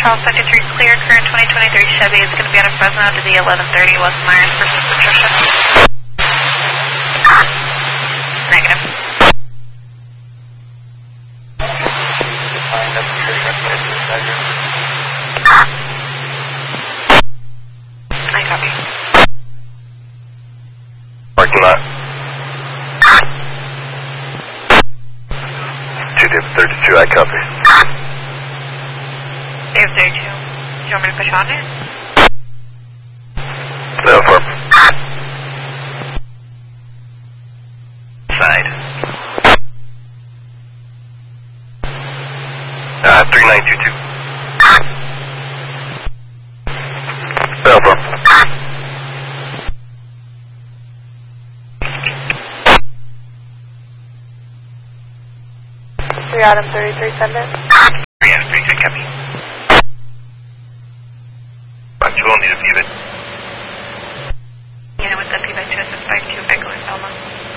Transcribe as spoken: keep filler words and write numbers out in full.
Charles seventy-three clear, current twenty twenty-three Chevy is going to be out of Fresno to the eleven thirty West Myers for Patricia. Negative. I copy. Parking lot. two thirty-two, I copy. Dave thirty-two. Do you want me to push on it? No, firm. Side. Uh, three nine two two. No, firm. three Adam thirty-three, send it. three Adam thirty-three, copy. You will need a pivot. Yeah, with the P by two S S five two, Echo and Selma.